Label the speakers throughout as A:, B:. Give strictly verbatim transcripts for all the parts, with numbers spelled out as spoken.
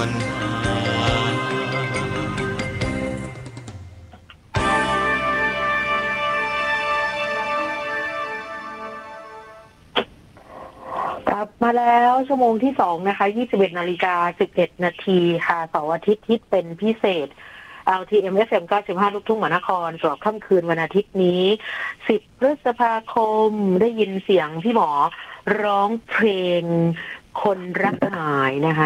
A: วนหาก
B: ลับมาแล้วชั่วโมงที่สองนะคะยี่สิบเอ็ดนาฬิกาสิบเอ็ดนาทีค่ะเสาร์อาทิตย์ฮิตเป็นพิเศษ แอล ที เอ็ม เอฟ เอ็ม เก้าสิบห้าลูกทุ่งมหานครสำหรับค่ำคืนวันอาทิตย์นี้สิบพฤษภาคมได้ยินเสียงพี่หมอร้องเพลงคนรักหายนะคะ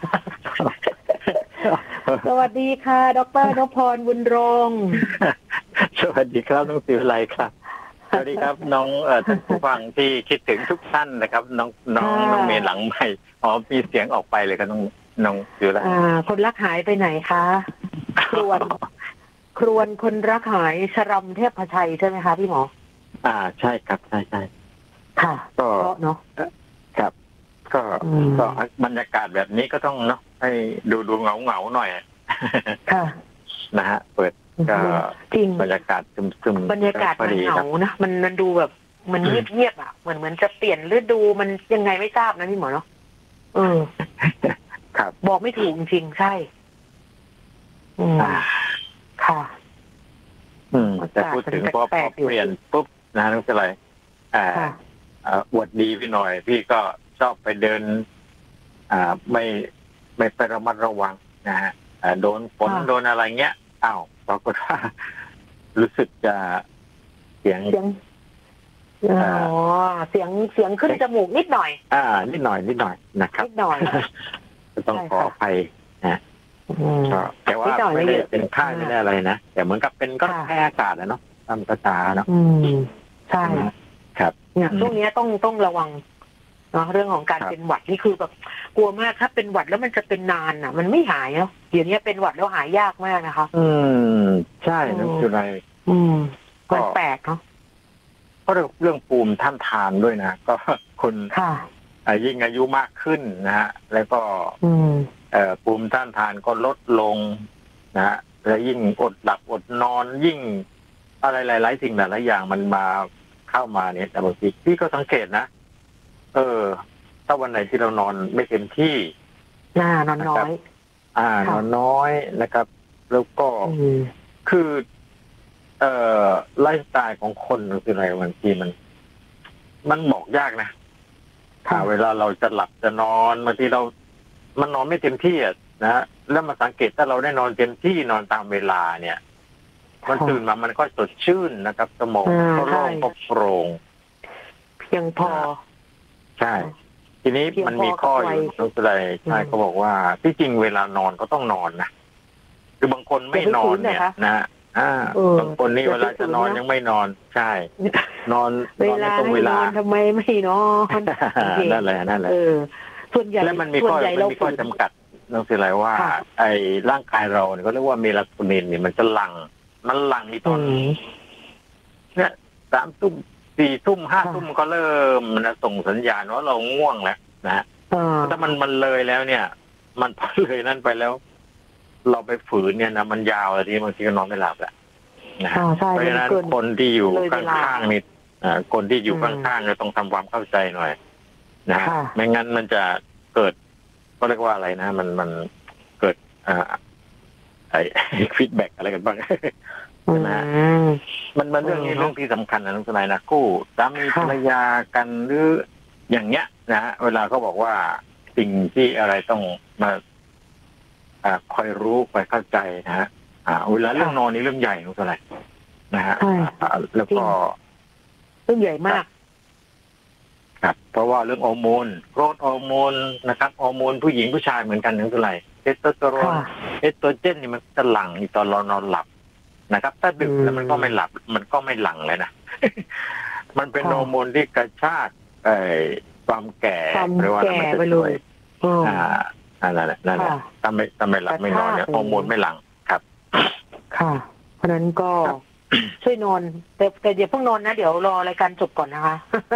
B: สวัสดีค่ะดร.นพพรบุญรงค์
C: สวัสดีครับน้องศิวไลครับสวัสดีครับน้องเอ่อท่านผู้ฟังที่คิดถึงทุกท่านนะครับน้องน้องน้องเมย์หลังใหม่อ๋อมีเสียงออกไปเลยครับน้องน้องศิวไล
B: อ่าคนรักหายไปไหนคะครวนครวนคนรักหายชรัมเทพชัยใช่ไหมคะพี่หมอ
C: อ่าใช่ครับใช่ใช่
B: ค่ะก็เนาะ
C: ครับก็ก็บรรยากาศแบบนี้ก็ต้องเนาะให้ดูดูเงาเงาหน่อย
B: ค่ะ
C: นะฮะเปิดก็
B: จริง
C: บรรยากาศซึม
B: ๆบรรยากาศมันเหงานะมันมันดูแบบมันเงียบๆอ่ะเหมือนเหมือนจะเปลี่ยนฤดูมันยังไงไม่ทราบนะพี่หมอเนาะเออ
C: ครับ
B: บอกไม่ถูกจริงๆใช่อืมค่ะ
C: อืมแต่พูดถึงพอเปลี่ยนปุ๊บนะน้องอะไรอ่าอวดดีพี่หน่อยพี่ก็ชอบไปเดินอ่าไม่ไม่ไประมัดระวังนะฮะโดนฝนโดนอะไรเงี้ยอ้าวปรากฏว่ารู้สึกจะเสียง
B: เสียงอ๋อเสียงเสียงขึ้นจมูกนิดหน่อย
C: อ่านิดหน่อยนิดหน่อยนะครับ
B: นิดหน่อย
C: ต้องขออภัยนะแต่ว่าไม่ได้เป็นค่ายไม่ได้อะไรนะแต่เหมือนกับเป็นก็แค่อากาศนะเนาะตามภาษาเนาะ
B: อืมใช่
C: ครับ
B: เนี่ยช่วงนี้ต้องต้องระวังเนาะเรื่องของการเป็นหวัดนี่คือแบบกลัวมากถ้าเป็นหวัดแล้วมันจะเป็นนานอ่ะมันไม่หายเนาะเดี๋ยวนี้เป็นหวัดแล้วหายยากมากนะคะ
C: อืมใช่นั่นคืออะไร
B: อืมก็แปลกเนาะ
C: ก็เรื่องภูมิท่านทานด้วยนะก็คน
B: ค่ะ
C: ยิ่งอายุมากขึ้นนะฮะแล้วก็เอ่อภูมิต้านทานก็ลดลงนะฮะแล้วยิ่งอดหลับอดนอนยิ่งอะไรหลายๆสิ่งหลายๆอย่างมันมาเข้ามาเนี่ยแต่บางทีพี่ก็สังเกตนะเออถ้าวันไหนที่เรานอนไม่เต็มที่
B: น่านอนน้อย
C: อ่านอนน้อยนะครับแล้วก็คือเอ่อไลฟ์สไตล์ของคนคืออะไรบางทีมันมันบอกยากนะค่ะเวลาเราจะหลับจะนอนบางทีเรามันนอนไม่เต็มที่อ่ะนะแล้วมาสังเกตถ้าเราได้นอนเต็มที่นอนตามเวลาเนี่ยมันตื่นมามันก็สดชื่นนะครับสมองก็โล่งก็โปร่ง
B: เพียงพอ
C: ใช่ทีนี้มันมีข้ออยู่ตรงอะไรใช่เขาบอกว่าที่จริงเวลานอนก็ต้องนอนนะคือบางคนไม่นอนเนี่ยนะอ่าบางคนนี่เวลาจะนอนยังไม่นอนใช่นอน
B: เวลาไม่นอนทำไมไม่นอน
C: นั่นแหละนั่นแหละ
B: ส่วนใหญ่
C: แล้วมันมีข้อมันมีข้อจำกัดน้องสิไรว่าไอ้ร่างกายเราเนี่ยเขาเรียกว่าเมลาโทนินเนี่ยมันจะหลั่งมันหลั่งในตอนเนี่ยสามทุ่มสี่ทุ่มห้าทุ่มก็เริ่มมันส่งสัญญาณว่าเราง่วงแล้วนะถ้ามันมันเลยแล้วเนี่ยมันพอเลยนั่นไปแล้วเราไปฝืนเนี่ยนะมันยาวเลยที่บางทีก็นอนไม่หลับแหละนะเพราะฉะนั้นคนที่อยู่ข้างๆนี่คนที่อยู่ข้างๆจะต้องทำความเข้าใจหน่อยนะไม่งั้นมันจะเกิดก็เรียกว่าอะไรนะมันมันเกิดอ่าไอ้ฟีดแบ็กอะไรกันบ้างนะมันมันเรื่องนี้เรื่องที่สำคัญนะน้องสนายนะคู่สามีภรรยากันหรืออย่างเงี้ยนะฮะเวลาเขาบอกว่าสิ่งที่อะไรต้องมาอ่าคอยรู้คอยเข้าใจนะฮะอ่าเวลาเรื่องนอนนี่เรื่องใหญ่น้องสนายนะฮะแล้วก็
B: เรื่องใหญ่มาก
C: ครับเพราะว่าเรื่องฮอร์โมนโกรทฮอร์โมนนะครับฮอร์โมนผู้หญิงผู้ชายเหมือนกันทั้งเท่าไหร่เทสโทสเตอโรนเอสโตรเจนนี่มันจะหลั่งตอนเรานอนหลับนะครับถ้าดึกแล้วมันก็ไม่หลับมันก็ไม่หลั่งเลยนะมันเป็นฮอร์โมนที่กระชากไอ้ความแก่
B: หรือว่ามันจะช่วย
C: อ่านั่นแหละนั่นแหละถ้าไม่ถ้าไม่หลับไม่นอนเนี่ยฮอร์โมนไม่หลั่งครับ
B: ค่ะเพราะนั้นก็ช่วยนอนแต่แต่อย่าเพิ่งนอนนะเดี๋ยวรอรายการจบก่อนนะคะ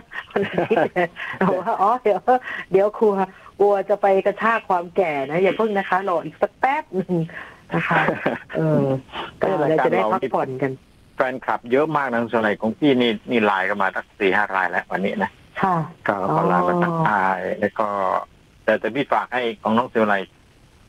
B: ว่าอ๋อเดี๋ยวเดี๋ยวครัวกลัวจะไปกระชากความแก่นะอย่าเพิ่งนะคะรออีกสักแป๊บนึงนะคะเออก็เราจะได้พักผ่อนกัน
C: แฟนคลับเยอะมากนะส่วนใหญ่ของพี่นี่นี่ไลน์กันมาตั้งสี่ห้ารายแล้ววันนี้นะ
B: ค่ะ
C: ก็ก็ไลน์มาทักทายแล้วก็แต่แต่พี่ฝากให้ของน้องเซลไล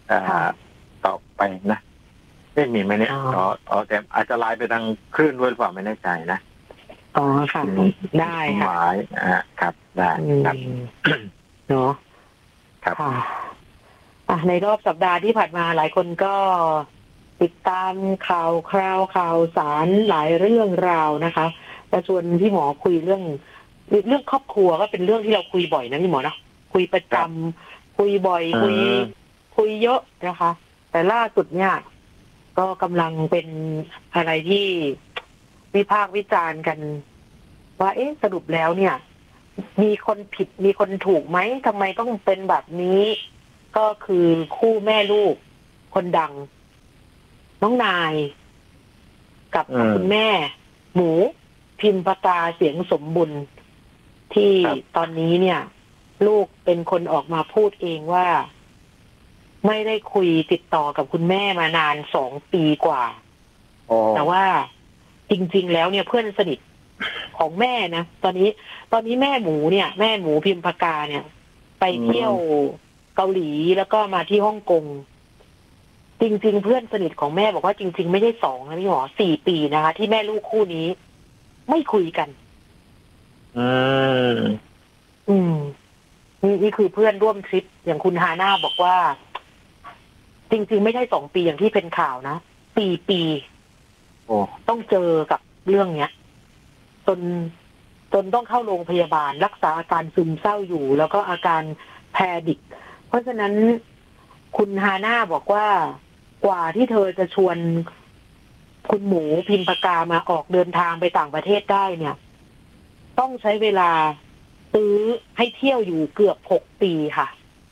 C: ตอบไปนะไม่มีไหมเนี่ยอ๋ออ๋อแต่อาจจะไลน์ไปทางคลื่นด้วยหรือเปล่าไม่แน่ใจนะ
B: อ๋อค่ะได้ค่ะ
C: หมายอ่าครับได้ครับ
B: เนาะ
C: ครับ
B: อ่ะในรอบสัปดาห์ที่ผ่านมาหลายคนก็ติดตามข่าวคราวข่าวสารหลายเรื่องราวนะคะจะชวนพี่หมอคุยเรื่องเรื่องครอบครัวก็เป็นเรื่องที่เราคุยบ่อยนะพี่หมอเนาะคุยประจำคุยบ่อยคุยคุยเยอะนะคะ แต่ล่าสุดเนี่ยก็กำลังเป็นอะไรที่วิพากษ์วิจารณ์กันว่าเอ๊ะสรุปแล้วเนี่ยมีคนผิดมีคนถูกไหมทำไมต้องเป็นแบบนี้ก็คือคู่แม่ลูกคนดังน้องนายกับคุณแม่หมูพิมพ์ปากาเสียงสมบุญที่ตอนนี้เนี่ยลูกเป็นคนออกมาพูดเองว่าไม่ได้คุยติดต่อกับคุณแม่มานานสองปีกว่าแต่ว่าจริงๆแล้วเนี่ยเพื่อนสนิทของแม่นะตอนนี้ตอนนี้แม่หมูเนี่ยแม่หมูพิมพ์ปากาเนี่ยไปเที่ยวเกาหลีแล้วก็มาที่ฮ่องกงจริงๆเพื่อนสนิทของแม่บอกว่าจริงๆไม่ใช่สองนะพี่หมอสี่ปีนะคะที่แม่ลูกคู่นี้ไม่คุยกัน
C: อืม
B: อืมนี่นี่คือเพื่อนร่วมทริปอย่างคุณฮาน่าบอกว่าจริงๆไม่ใช่สองปีอย่างที่เป็นข่าวนะปีปี
C: โอ้
B: ต้องเจอกับเรื่องเนี้ยจนจนต้องเข้าโรงพยาบาลรักษาอาการซึมเศร้าอยู่แล้วก็อาการแพนิคเพราะฉะนั้นคุณฮาน่าบอกว่ากว่าที่เธอจะชวนคุณหมูพิมพ์ปากกามาออกเดินทางไปต่างประเทศได้เนี่ยต้องใช้เวลาซื้อให้เที่ยวอยู่เกือบหกปีค่ะ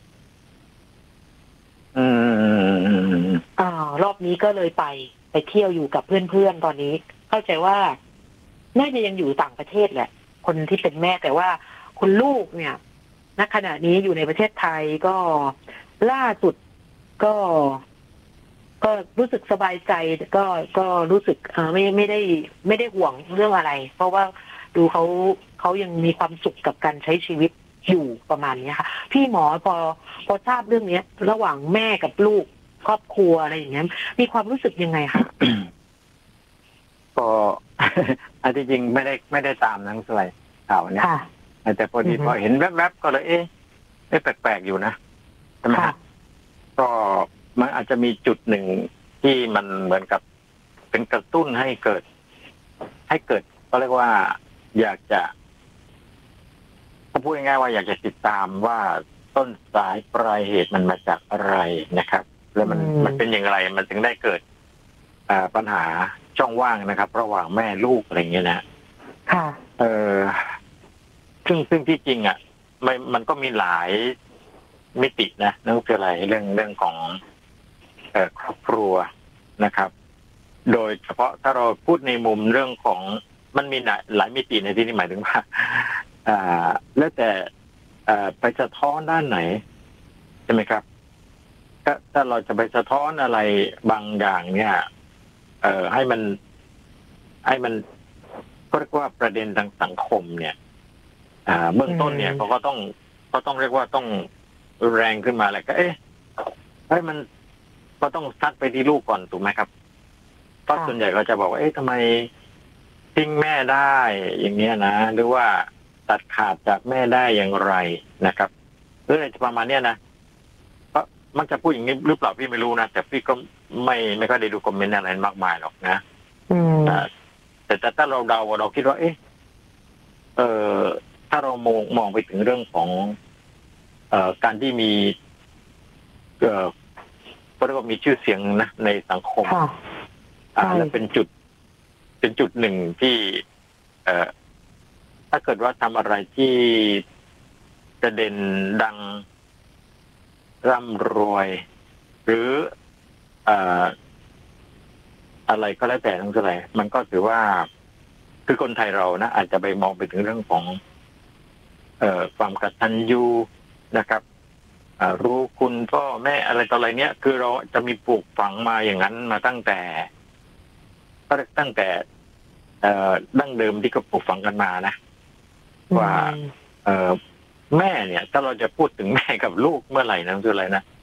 C: อืม
B: อ่ารอบนี้ก็เลยไปไปเที่ยวอยู่กับเพื่อนๆตอนนี้เข้าใจว่าน่าจะยังอยู่ต่างประเทศแหละคนที่เป็นแม่แต่ว่าคุณลูกเนี่ยณขณะนี้อยู่ในประเทศไทยก็ล่าสุดก็ก็รู้สึกสบายใจก็ก็รู้สึกเออไม่ไม่ได้ไม่ได้ห่วงเรื่องอะไรเพราะว่าดูเขาเขายังมีความสุขกับการใช้ชีวิตอยู่ประมาณนี้ค่ะพี่หมอพอพอทราบเรื่องนี้ระหว่างแม่กับลูกครอบครัวอะไรอย่างเงี้ยมีความรู้สึกยังไงคะ
C: ก็อันที่จริงไม่ได้ไม่ได้ตามหนังสือข่าวเนี่ยแต่พอดีพอเห็นแวบๆก็เลยเอ๊ะไม่แปลกๆอยู่นะใช่ไหมครับก็มันอาจจะมีจุดหนึ่งที่มันเหมือนกับเป็นกระตุ้นให้เกิดให้เกิดก็เรียกว่าอยากจะถ้าพูดง่ายๆว่าอยากจะติดตามว่าต้นสายปลายเหตุมันมาจากอะไรนะครับแล้วมันมันเป็นอย่างไรมันถึงได้เกิดปัญหาช่องว่างนะครับระหว่างแม่ลูกอะไรเงี้ยนะ
B: ค่ะ
C: เออซึ่งซึ่งที่จริงอ่ะมันมันก็มีหลายมิตินะนั่นคืออะไรเรื่องเรื่องของเอ่อครอบครัวนะครับ โดยเฉพาะถ้าเราพูดในมุมเรื่องของมันมีหลายมิติในที่นี้หมายถึงว่าอ่าแล้วแต่อ่าไปสะท้อนด้านไหนใช่ไหมครับถ้าถ้าเราจะไปสะท้อนอะไรบางอย่างเนี่ยเอ่อให้มันให้มันก็เรียกว่าประเด็นทางสังคมเนี่ยอ่าเบื้องต้นเนี่ยเขาก็ต้องก็ต้องเรียกว่าต้องแรงขึ้นมาแหละก็เอ๊ะเฮ้ยมันก็ต้องซัดไปที่ลูกก่อนถูกไหมครับเพราะส่วนใหญ่เราจะบอกว่าเอ๊ะทำไมทิ้งแม่ได้อย่างเงี้ยนะหรือว่าตัดขาดจากแม่ได้อย่างไรนะครับหรืออะไรประมาณเนี้ยนะเพราะมักจะพูดอย่างนี้หรือเปล่าพี่ไม่รู้นะแต่พี่ก็ไม่ไม่ค่อยได้ดูคอมเมนต์อะไรมากมายหรอกนะแต่แต่ถ้าเราเดาเราคิดว่าเอ๊ะเออถ้าเรามองมองไปถึงเรื่องของเอ่อการที่มีเอ่อก็เรียกว่ามีชื่อเสียงนะในสังคมอ่าและเป็นจุดเป็นจุดหนึ่งที่เอ่อถ้าเกิดว่าทำอะไรที่จะเด่นดังร่ำรวยหรือเอ่ออะไรก็แล้วแต่ทั้งสิ้นมันก็ถือว่าคือคนไทยเรานะอาจจะไปมองไปถึงเรื่องของเอ่อความกตัญญูนะครับรู้คุณพ่อแม่อะไรต่ออะไรเนี้ยคือเราจะมีปลูกฝังมาอย่างนั้นมาตั้งแต่ก็ตั้งแต่เอ่อดั้งเดิมที่ก็ปลูกฝังกันมานะว่าเอ่อแม่เนี่ยถ้าเราจะพูดถึงแม่กับลูกเมื่อไหร่นะคืออะไรนะ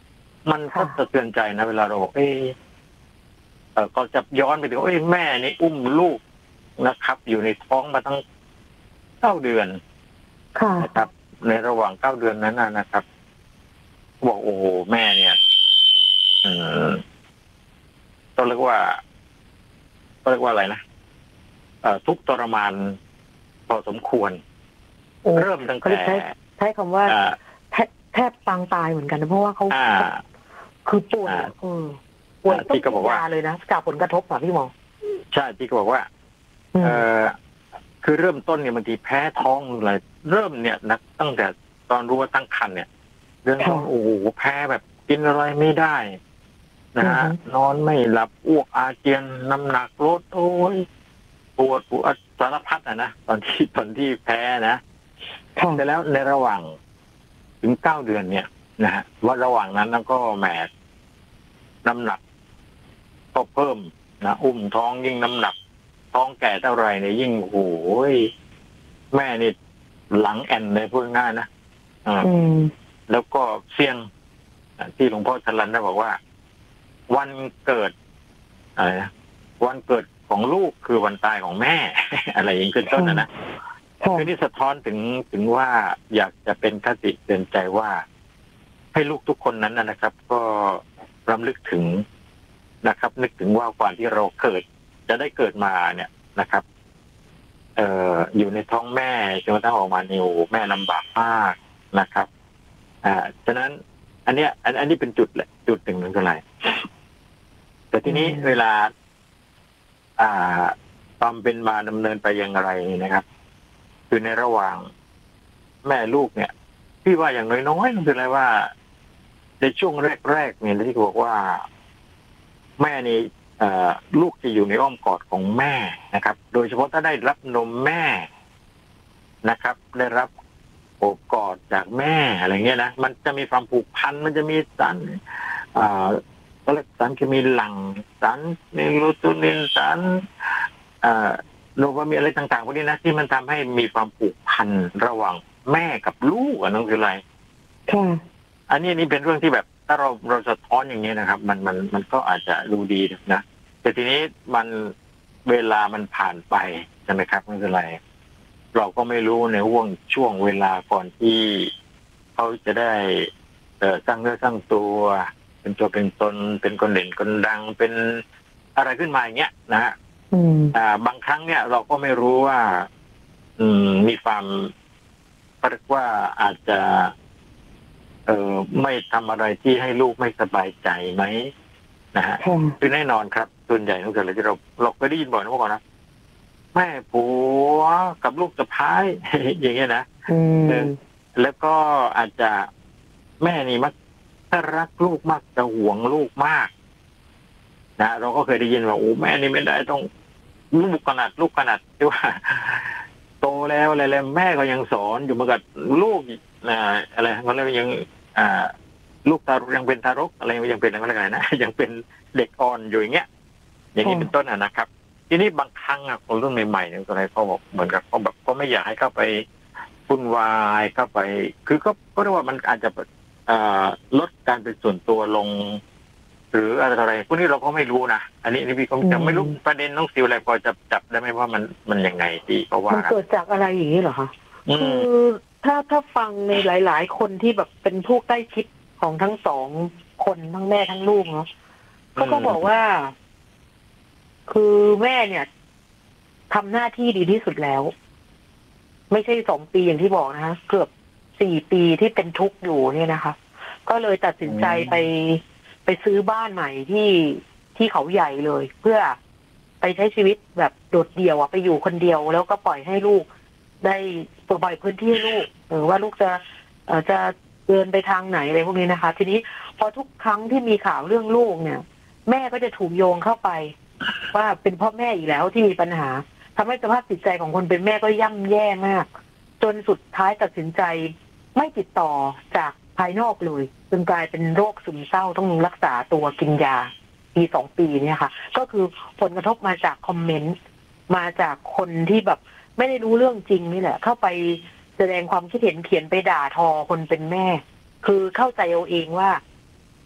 C: มันก็สะเทือนใจนะเวลาเราบอกเออเออก็จะย้อนไปถึงเอ้ยแม่นี่อุ้มลูกนะครับ อยู่ในท้องมาตั้งเก้าเดือนนะครับ ในระหว่างเก้าเดือนนั้นนะครับบอกโอ้โหแม่เนี่ยอืมต้องเรียกว่าต้องเรียกว่าอะไรนะเอ่อทุกทรมานพอสมควรเริ่มตั้งแต่
B: ใช้คำว่าแทบปางตายเหมือนกันนะเพราะว่าเขาคือป่วยเออป่วยต้องกินยาเลยนะจากผลกระทบอ่ะพี่หมอ
C: ใช่ที่ก็บอกว่าเออคือเริ่มต้นเนี่ยบางทีแพ้ท้องอะไรเริ่มเนี่ยนะตั้งแต่ตอนรู้ว่าตั้งครรภ์เนี่ยเรื่องท้องโอ้โหแพ้แบบกินอะไรไม่ได้นะฮะนอนไม่หลับอ้วกอาเจียนน้ำหนักลดโอ้ยปวดปวดสารพัดอ่ะนะตอนที่ตอนที่แพ้นะแต่แล้วในระหว่างถึงเก้าเดือนเนี่ยนะฮะว่าระหว่างนั้นแล้วก็แหมน้ำหนักก็เพิ่มนะอุ้มท้องยิ่งน้ำหนักท้องแก่เท่าไรเนี่ยยิ่งโอ้ยแม่นี่หลังแอนเลยพูดง่ายนะอ่าแล้วก็เสี่ยงที่หลวงพ่อชลันได้บอกว่าวันเกิดอะไรนะวันเกิดของลูกคือวันตายของแม่ อะไรอย่างนี้เป็นต้นนะนะคือนี่สะท้อนถึงถึงว่าอยากจะเป็นคติเตือนใจว่าให้ลูกทุกคนนั้นนะครับก็รำลึกถึงนะครับนึกถึงว่าก่อนที่เราเกิดจะได้เกิดมาเนี่ยนะครับเอ่ออยู่ในท้องแม่จนกระทั่งออกมานิวแม่ลำบากมากนะครับอ่าฉะนั้นอันเนี้ยอันอันนี้เป็นจุดแหละจุดหนึ่งนั่นก็ไรแต่ทีนี้เวลาอ่าความเป็นมาดำเนินไปอย่างไรนะครับคือในระหว่างแม่ลูกเนี่ยพี่ว่าอย่างน้อยๆนั่นคืออะไรว่าในช่วงแรกๆเนี่ยที่บอกว่าแม่นี่ลูกจะอยู่ในอ้อมกอดของแม่นะครับ โดยเฉพาะถ้าได้รับนมแม่นะครับ ได้รับโอบกอดจากแม่อะไรเงี้ยนะมันจะมีความผูกพันมันจะมีสารอ่าก็เรียกสารเคมีหลั่งสารเนโรโทนินสารอ่าโดพามีนอะไรต่างๆพวกนี้นะที่มันทำให้มีความผูกพันระหว่างแม่กับลูกอ่ะน้องคืออะไรค่ะอันนี้นี่เป็นเรื่องที่แบบถ้าเราเราสะท้อนอย่างนี้นะครับมันมันมันก็อาจจะดูดีนะแต่ทีนี้มันเวลามันผ่านไปใช่ไหมครับนั่นคืออะไรเราก็ไม่รู้ในห่วงช่วงเวลาก่อนที่เขาจะได้เอ่อสร้างเนื้อสร้างตัวเป็นตัวเป็นตนเป็นคนเด่นคนดังเป็นอะไรขึ้นมาอย่างเงี้ยนะฮะอ่าบางครั้งเนี่ยเราก็ไม่รู้ว่าอืมมีความเรียกว่าอาจจะเออไม่ทำอะไรที่ให้ลูกไม่สบายใจไหมนะฮะคือแน่นอนครับส่วนใหญ่ตั้งแต่เราที่เราเราก็ได้ยินบ่อยนะเมื่อก่อนนะแม่ผัวกับลูกสะพ้ายอย่างเงี้ยนะแล้วก็อาจจะแม่นี่มักถ้ารักลูกมากจะหวงลูกมากนะเราก็เคยได้ยินว่าโอ้แม่นี่ไม่ได้ต้องลูกขนาดลูกขนาดที่ว่าโตแล้วอะไรแล้วแม่ก็ยังสอนอยู่เหมือนกับลูกนะอะไรเขาเรียกยังอ่าลูกทารกยังเป็นทารกอะไรยังเป็นอะไรนะยังเป็นเด็กอ่อนอยู่อย่างเงี้ยอย่างนี้เป็นต้นนะครับทีนี้บางครั้งอะคนรุ่นใหม่ๆเนี่ยอะไรเขาบอกเหมือนกับเขาแบบก็ไม่อยากให้เข้าไปวุ่นวายเข้าไปคือก็ก็เรียกว่ามันอาจจะลดการเป็นส่วนตัวลงหรืออะไรพวกนี้เราก็ไม่รู้นะอันนี้นี่พี่ก็จะไม่รู้ประเด็นน้องซิวอะไรพอจะจับได้ไหมว่ามันมันยังไงดีเพราะว่า
B: มันเกิดจากอะไรอย่างนี้เหรอคะคือถ้าถ้าฟังในหลายๆคนที่แบบเป็นผู้ใกล้ชิดของทั้งสองคนทั้งแม่ทั้งลูกเนาะเขาก็บอกว่าคือแม่เนี่ยทำหน้าที่ดีที่สุดแล้วไม่ใช่สองปีอย่างที่บอกนะคะเกือบสี่ปีที่เป็นทุกข์อยู่เนี่ยนะคะก็เลยตัดสินใจไปไปซื้อบ้านใหม่ที่ที่เขาใหญ่เลยเพื่อไปใช้ชีวิตแบบโดดเดี่ยวอะไปอยู่คนเดียวแล้วก็ปล่อยให้ลูกได้ปล่อยพื้นที่ให้ลูกหรือว่าลูกจะเอ่อจะเดินไปทางไหนอะไรพวกนี้นะคะทีนี้พอทุกครั้งที่มีข่าวเรื่องลูกเนี่ยแม่ก็จะถูกโยงเข้าไปว่าเป็นพ่อแม่อีกแล้วที่มีปัญหาทำให้สภาพจิตใจของคนเป็นแม่ก็ย่ำแย่มากจนสุดท้ายตัดสินใจไม่ติดต่อจากภายนอกเลยจนกลายเป็นโรคซึมเศร้าต้องรักษาตัวกินยาปีสองปีเนี่ยค่ะก็คือผลกระทบมาจากคอมเมนต์มาจากคนที่แบบไม่ได้รู้เรื่องจริงนี่แหละเข้าไปแสดงความคิดเห็นเขียนไปด่าทอคนเป็นแม่คือเข้าใจเอาเองว่า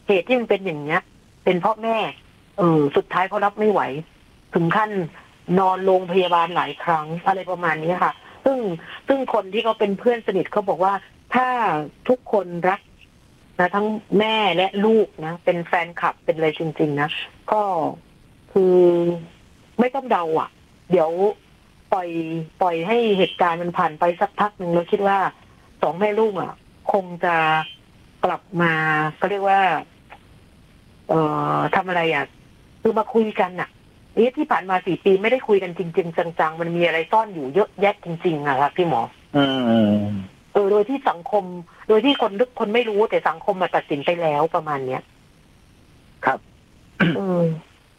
B: เหตุที่มันเป็นอย่างเนี้ย เป็นเพราะแม่เออสุดท้ายเขารับไม่ไหวถึงขั้นนอนโรงพยาบาลหลายครั้งอะไรประมาณนี้ค่ะซึ่งซึ่งคนที่เขาเป็นเพื่อนสนิทเขาบอกว่าถ้าทุกคนรักนะทั้งแม่และลูกนะเป็นแฟนคลับเป็นอะไรจริงๆนะก็คือไม่ต้องเดาอ่ะเดี๋ยวปล่อยปล่อยให้เหตุการณ์มันผ่านไปสักพักหนึ่งแล้วคิดว่าสองแม่ลูกอ่ะคงจะกลับมาก็เรียกว่าเอ่อทำอะไรอ่ะคือมาคุยกันอ่ะเอ๊ะที่ผ่านมาสี่ปีไม่ได้คุยกันจริงๆจังๆมันมีอะไรซ่อนอยู่เยอะแยะจริงๆอะครับพี่หมออืมเออโดยที่สังคมโดยที่คนทุกคนไม่รู้แต่สังคมมาตัดสินไปแล้วประมาณเนี้ยครับอืม